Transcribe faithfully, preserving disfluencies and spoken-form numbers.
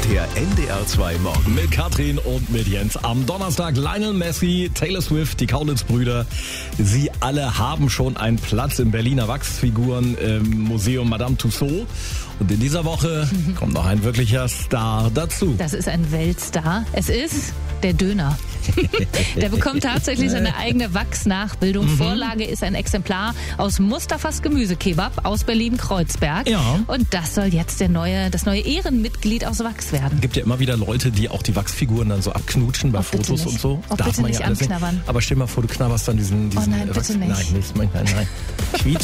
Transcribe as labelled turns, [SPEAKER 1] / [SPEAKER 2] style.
[SPEAKER 1] Der N D R zwei Morgen.
[SPEAKER 2] Mit Katrin und mit Jens. Am Donnerstag Lionel Messi, Taylor Swift, die Kaulitz-Brüder. Sie alle haben schon einen Platz im Berliner Wachsfiguren im Museum Madame Tussauds. Und in dieser Woche kommt noch ein wirklicher Star dazu.
[SPEAKER 3] Das ist ein Weltstar. Es ist der Döner. Der bekommt tatsächlich seine eigene Wachsnachbildung. Mhm. Vorlage ist ein Exemplar aus Mustafas Gemüsekebab aus Berlin-Kreuzberg.
[SPEAKER 2] Ja.
[SPEAKER 3] Und das soll jetzt der neue, das neue Ehrenmitglied aus Wachs werden.
[SPEAKER 2] Es gibt ja immer wieder Leute, die auch die Wachsfiguren dann so abknutschen bei
[SPEAKER 3] Oh, bitte
[SPEAKER 2] Fotos
[SPEAKER 3] nicht.
[SPEAKER 2] und so.
[SPEAKER 3] Oh,
[SPEAKER 2] Darf
[SPEAKER 3] bitte
[SPEAKER 2] man
[SPEAKER 3] nicht
[SPEAKER 2] ja alles
[SPEAKER 3] anknabbern.
[SPEAKER 2] Aber stell mal vor, du knabberst dann diesen, diesen
[SPEAKER 3] Oh nein, bitte
[SPEAKER 2] Wachs.
[SPEAKER 3] nicht.
[SPEAKER 2] Nein, nicht. Nein, nein, nein. Quietsch.